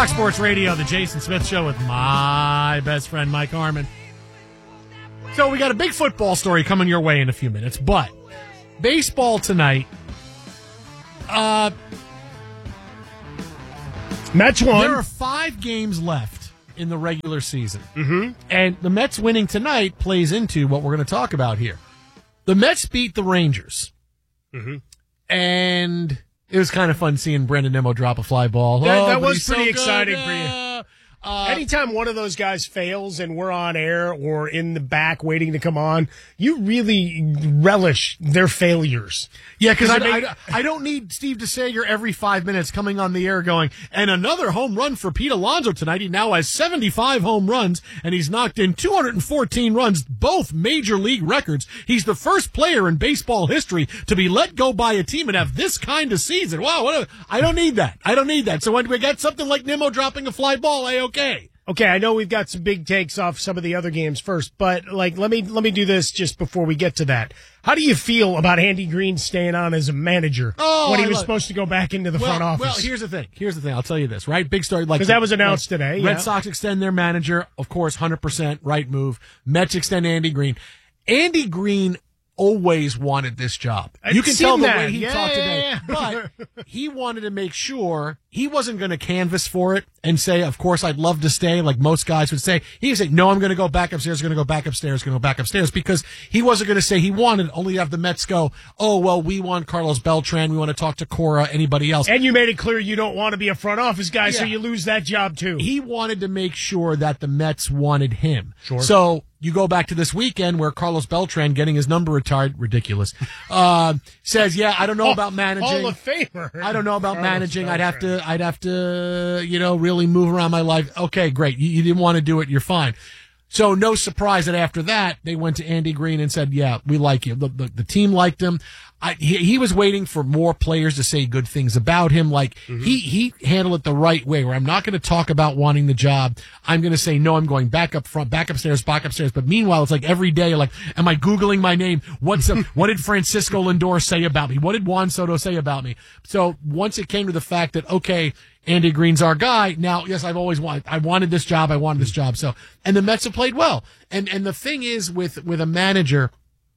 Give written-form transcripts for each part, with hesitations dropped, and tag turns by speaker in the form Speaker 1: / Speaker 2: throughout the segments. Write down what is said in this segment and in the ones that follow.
Speaker 1: Fox Sports Radio, the Jason Smith Show with my best friend, Mike Harmon. So we got a big football story coming your way in a few minutes, but baseball tonight.
Speaker 2: Mets won.
Speaker 1: There are 5 games left in the regular season.
Speaker 2: Mm-hmm.
Speaker 1: And the Mets winning tonight plays into what we're going to talk about here. The Mets beat the Rangers.
Speaker 2: Mm-hmm.
Speaker 1: And it was kind of fun seeing Brandon Nimmo drop a fly ball.
Speaker 2: That
Speaker 1: but
Speaker 2: was
Speaker 1: he's
Speaker 2: pretty
Speaker 1: so
Speaker 2: exciting
Speaker 1: good.
Speaker 2: for you. Anytime one of those guys fails and we're on air or in the back waiting to come on, you really relish their failures.
Speaker 1: Yeah, because I don't need Steve DeSager every 5 minutes coming on the air going, and another home run for Pete Alonso tonight. He now has 75 home runs, and he's knocked in 214 runs, both major league records. He's the first player in baseball history to be let go by a team and have this kind of season. Wow, I don't need that. I don't need that. So when we get something like Nimmo dropping a fly ball, okay.
Speaker 2: Okay, I know we've got some big takes off some of the other games first, but let me do this just before we get to that. How do you feel about Andy Green staying on as a manager when he was supposed to go back into the front office?
Speaker 1: Well, here's the thing. I'll tell you this, right? Big story.
Speaker 2: Because that was announced today.
Speaker 1: Red Sox extend their manager, of course, 100% right move. Mets extend Andy Green. Andy Green always wanted this job. You can tell the way he talked today. But he wanted to make sure he wasn't going to canvass for it and say, of course, I'd love to stay, like most guys would say. He would say, no, I'm going to go back upstairs, because he wasn't going to say he wanted, only to have the Mets go, oh, well, we want Carlos Beltran, we want to talk to Cora, anybody else.
Speaker 2: And you made it clear you don't want to be a front office guy, so you lose that job too.
Speaker 1: He wanted to make sure that the Mets wanted him.
Speaker 2: Sure.
Speaker 1: So you go back to this weekend where Carlos Beltran, getting his number retired, ridiculous, says, yeah, I don't know about managing.
Speaker 2: Hall of Famer.
Speaker 1: I don't know about
Speaker 2: Carlos
Speaker 1: managing.
Speaker 2: Beltran.
Speaker 1: I'd have to, really move around my life. Okay, great. You didn't want to do it. You're fine. So no surprise that after that, they went to Andy Green and said, yeah, we like you. The team liked him. He was waiting for more players to say good things about him. Like, he handled it the right way, where I'm not going to talk about wanting the job. I'm going to say, no, I'm going back up front, back upstairs. But meanwhile, it's like every day, like, am I Googling my name? What did Francisco Lindor say about me? What did Juan Soto say about me? So once it came to the fact that, okay, Andy Green's our guy. Now, yes, I wanted this job. So, and the Mets have played well. And the thing is with a manager,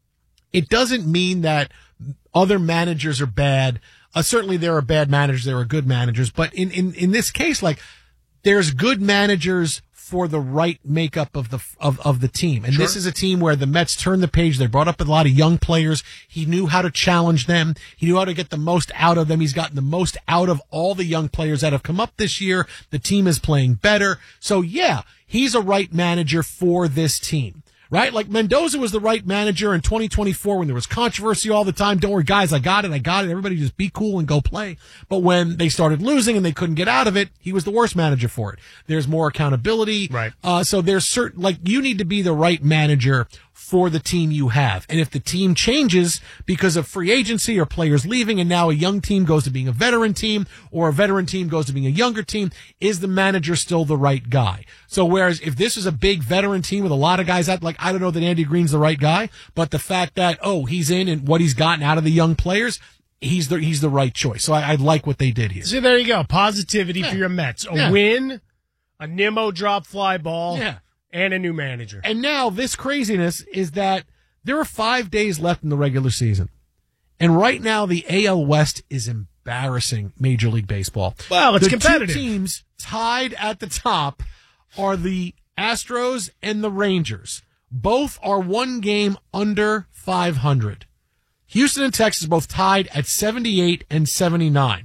Speaker 1: it doesn't mean that other managers are bad. Certainly there are bad managers. There are good managers. But in this case, like, there's good managers for the right makeup of the team. And This is a team where the Mets turned the page. They brought up a lot of young players. He knew how to challenge them. He knew how to get the most out of them. He's gotten the most out of all the young players that have come up this year. The team is playing better. So yeah, he's a right manager for this team. Right? Like, Mendoza was the right manager in 2024 when there was controversy all the time. Don't worry, guys, I got it. Everybody just be cool and go play. But when they started losing and they couldn't get out of it, he was the worst manager for it. There's more accountability.
Speaker 2: Right.
Speaker 1: So there's you need to be the right manager for the team you have. And if the team changes because of free agency or players leaving, and now a young team goes to being a veteran team, or a veteran team goes to being a younger team, is the manager still the right guy? So whereas if this is a big veteran team with a lot of guys out, like, I don't know that Andy Green's the right guy, but the fact that, he's in and what he's gotten out of the young players, he's the right choice. So I like what they did here.
Speaker 2: So there you go. Positivity for your Mets. A win, a Nimmo drop fly ball.
Speaker 1: Yeah.
Speaker 2: And a new manager.
Speaker 1: And now this craziness is that there are 5 days left in the regular season. And right now the AL West is embarrassing Major League Baseball.
Speaker 2: Well, it's competitive.
Speaker 1: The two teams tied at the top are the Astros and the Rangers. Both are one game under 500. Houston and Texas both tied at 78 and 79.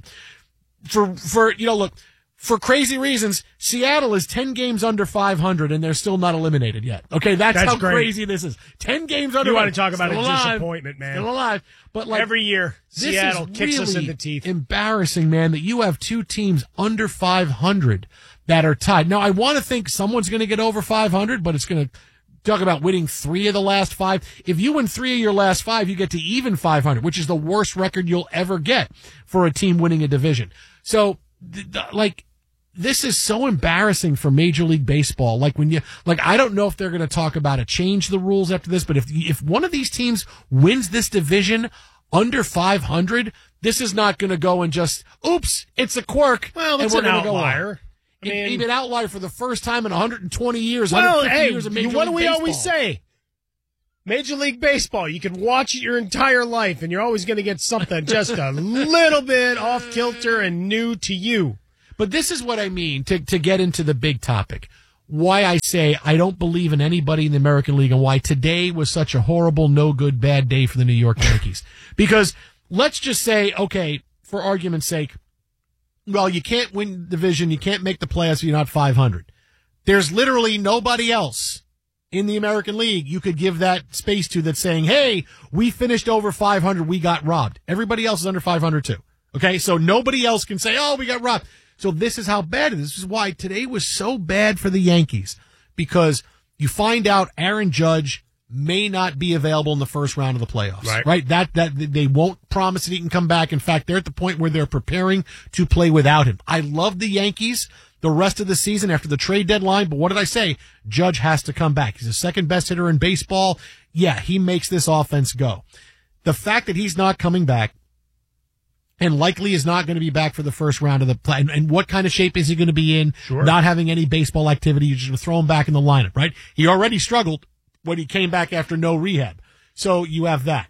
Speaker 1: For crazy reasons, Seattle is 10 games under 500, and they're still not eliminated yet. Okay, that's how
Speaker 2: great.
Speaker 1: Crazy this is. 10 games under.
Speaker 2: You want to talk about
Speaker 1: still
Speaker 2: a
Speaker 1: alive,
Speaker 2: disappointment, man.
Speaker 1: Still alive. But like,
Speaker 2: every year, Seattle kicks us in the teeth.
Speaker 1: Embarrassing, man, that you have two teams under 500 that are tied. Now, I want to think someone's going to get over 500, but it's going to talk about winning 3 of the last 5. If you win 3 of your last 5, you get to even 500, which is the worst record you'll ever get for a team winning a division. So, this is so embarrassing for Major League Baseball. I don't know if they're going to talk about a change the rules after this, but if one of these teams wins this division under 500, this is not going to go and just, oops, it's a quirk.
Speaker 2: Well, that's
Speaker 1: and we're
Speaker 2: an
Speaker 1: gonna
Speaker 2: outlier.
Speaker 1: He'd been outlier for the first time in 120 years.
Speaker 2: Well,
Speaker 1: 150 years of Major
Speaker 2: what do
Speaker 1: League
Speaker 2: we
Speaker 1: Baseball.
Speaker 2: always say? Major League Baseball, you can watch it your entire life, and you're always going to get something just a little bit off kilter and new to you.
Speaker 1: But this is what I mean, to get into the big topic. Why I say I don't believe in anybody in the American League and why today was such a horrible, no good, bad day for the New York Yankees. Because let's just say, okay, for argument's sake, well, you can't win division, you can't make the playoffs if you're not 500. There's literally nobody else in the American League you could give that space to that's saying, hey, we finished over 500, we got robbed. Everybody else is under 500 too. Okay, so nobody else can say, oh, we got robbed. So this is how bad it is. This is why today was so bad for the Yankees, because you find out Aaron Judge may not be available in the first round of the playoffs. Right? That they won't promise that he can come back. In fact, they're at the point where they're preparing to play without him. I love the Yankees the rest of the season after the trade deadline, but what did I say? Judge has to come back. He's the second best hitter in baseball. Yeah, he makes this offense go. The fact that he's not coming back and likely is not going to be back for the first round of the play. And what kind of shape is he going to be in?
Speaker 2: Sure.
Speaker 1: Not having any baseball activity. You're just going to throw him back in the lineup, right? He already struggled when he came back after no rehab. So you have that.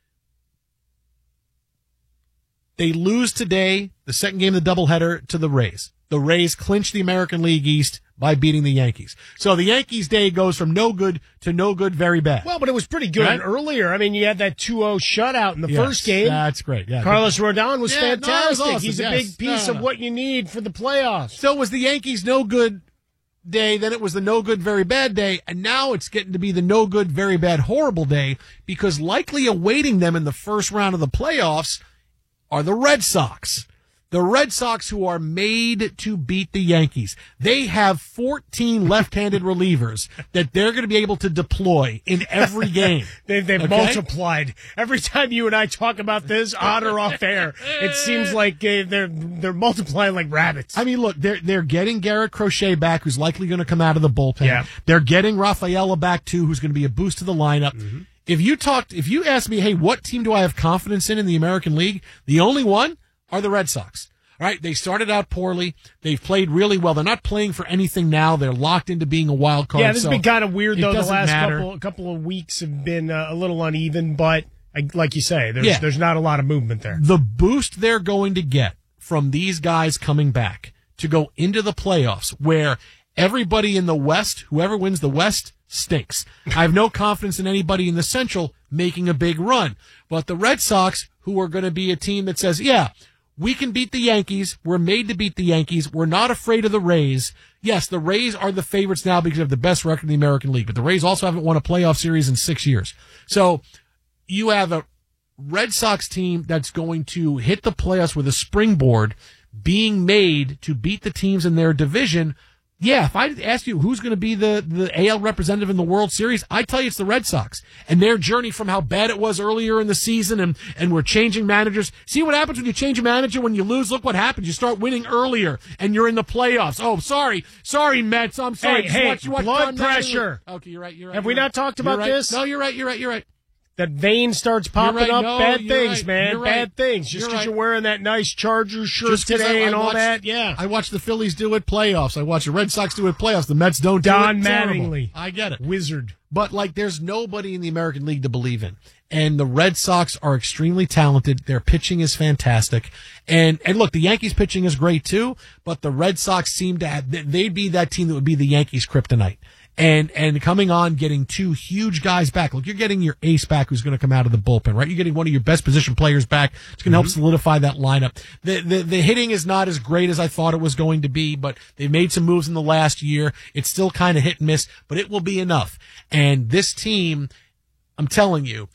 Speaker 1: They lose today, the second game of the doubleheader, to the Rays. The Rays clinch the American League East by beating the Yankees. So the Yankees' day goes from no good to no good, very bad.
Speaker 2: Well, but it was pretty good earlier. I mean, you had that 2-0 shutout in the first game.
Speaker 1: That's great. Yeah,
Speaker 2: Carlos Rodon was fantastic.
Speaker 1: Awesome.
Speaker 2: He's a big piece of what you need for the playoffs.
Speaker 1: So it was the Yankees' no good day, then it was the no good, very bad day, and now it's getting to be the no good, very bad, horrible day, because likely awaiting them in the first round of the playoffs are the Red Sox. The Red Sox, who are made to beat the Yankees. They have 14 left-handed relievers that they're going to be able to deploy in every game.
Speaker 2: They've multiplied. Every time you and I talk about this, on or off air, it seems like they're multiplying like rabbits.
Speaker 1: I mean, look, they're getting Garrett Crochet back, who's likely going to come out of the bullpen.
Speaker 2: Yeah.
Speaker 1: They're getting Rafaela back, too, who's going to be a boost to the lineup. Mm-hmm. If you ask me, hey, what team do I have confidence in the American League? The only one are the Red Sox. All right, they started out poorly. They've played really well. They're not playing for anything now. They're locked into being a wild card.
Speaker 2: Yeah, this has been kind of weird, though. The last couple of weeks have been a little uneven, but like you say, there's not a lot of movement there.
Speaker 1: The boost they're going to get from these guys coming back to go into the playoffs, where everybody in the West, whoever wins the West, stinks. I have no confidence in anybody in the Central making a big run. But the Red Sox, who are going to be a team that says, yeah, we can beat the Yankees. We're made to beat the Yankees. We're not afraid of the Rays. Yes, the Rays are the favorites now because they have the best record in the American League, but the Rays also haven't won a playoff series in 6 years. So you have a Red Sox team that's going to hit the playoffs with a springboard, being made to beat the teams in their division. Yeah, if I ask you who's going to be the AL representative in the World Series, I tell you it's the Red Sox. And their journey from how bad it was earlier in the season and we're changing managers. See what happens when you change a manager when you lose? Look what happens. You start winning earlier and you're in the playoffs. Oh, sorry, Mets. I'm sorry.
Speaker 2: Hey, blood pressure.
Speaker 1: Okay, you're right.
Speaker 2: Have we not talked about this?
Speaker 1: No, you're right.
Speaker 2: That vein starts popping up.
Speaker 1: No,
Speaker 2: bad things,
Speaker 1: right.
Speaker 2: man. Bad things. Just because you're wearing that nice Chargers shirt today and all that. Yeah.
Speaker 1: I watched the Phillies do it playoffs. I watched the Red Sox do it playoffs. The Mets don't do it.
Speaker 2: Don Mattingly.
Speaker 1: I get it.
Speaker 2: Wizard.
Speaker 1: But, there's nobody in the American League to believe in. And the Red Sox are extremely talented. Their pitching is fantastic. And look, the Yankees pitching is great too, but the Red Sox seem to have, they'd be that team that would be the Yankees kryptonite. And coming on, getting two huge guys back. Look, you're getting your ace back who's going to come out of the bullpen, right? You're getting one of your best position players back. It's going to help solidify that lineup. The hitting is not as great as I thought it was going to be, but they made some moves in the last year. It's still kind of hit and miss, but it will be enough. And this team, I'm telling you,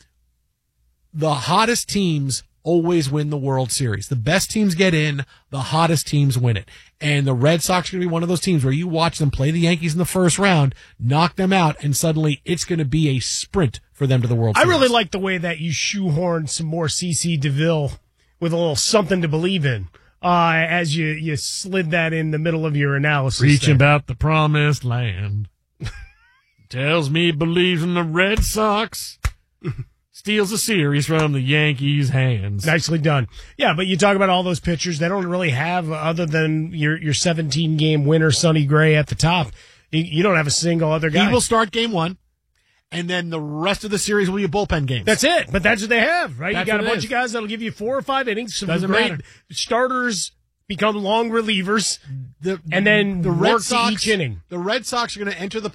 Speaker 1: the hottest teams always win the World Series. The best teams get in, the hottest teams win it. And the Red Sox are going to be one of those teams where you watch them play the Yankees in the first round, knock them out, and suddenly it's going to be a sprint for them to the World Series.
Speaker 2: I really like the way that you shoehorned some more C.C. DeVille with a little something to believe in as you slid that in the middle of your analysis.
Speaker 1: Preaching about the promised land. Tells me he believes in the Red Sox. steals the series from the Yankees' hands.
Speaker 2: Nicely done. Yeah, but you talk about all those pitchers. They don't really have, other than your 17-game winner, Sonny Gray, at the top. You don't have a single other guy.
Speaker 1: He will start game one, and then the rest of the series will be a bullpen game.
Speaker 2: That's it. But that's what they have, right?
Speaker 1: That's
Speaker 2: you got a
Speaker 1: what it
Speaker 2: bunch of guys that'll give you 4 or 5 innings. Some
Speaker 1: Doesn't
Speaker 2: great
Speaker 1: matter.
Speaker 2: starters become long relievers, and then
Speaker 1: the
Speaker 2: work
Speaker 1: Red
Speaker 2: to
Speaker 1: Sox
Speaker 2: each inning.
Speaker 1: The Red Sox are going to enter the